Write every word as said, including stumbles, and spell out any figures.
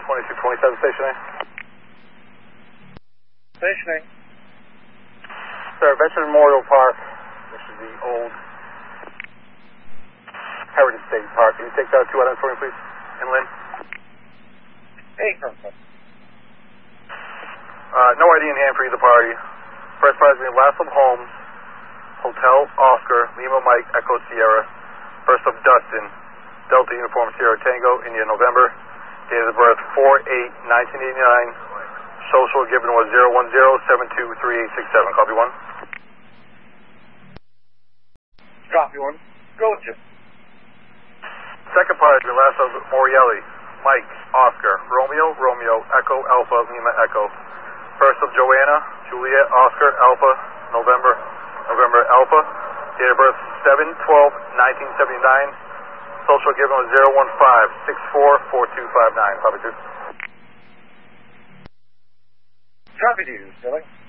twenty-two twenty-seven, station A. Station A. Sir, Veteran Memorial Park, which is the old Heritage State Park. Can you take uh, two items for me, please? And Lynn? Hey, Colonel. Uh, no I D in hand for either party. First party is going to be Latham Homes, Hotel Oscar, Lima Mike, Echo Sierra. First of Dustin, Delta Uniform Sierra Tango, India, November. Date of birth four eight nineteen eighty-nine. Social given was zero one zero seven two three eight six seven. Copy one. Copy one. Go with you. Second party is going to be Lasso Morielli, Mike, Oscar, Romeo, Romeo, Echo, Alpha, Lima, Echo. First of Joanna, Juliet, Oscar, Alpha, November, November, Alpha. Date of birth seven twelve nineteen seventy-nine. Social given was zero one five six four four two five nine. Copy two. Copy two, Billy.